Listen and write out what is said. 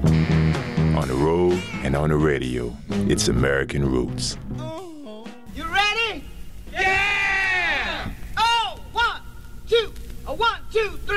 On the road and on the radio, it's American Roots. You ready? Yeah! Oh, 1, 2, 1, 2, 3.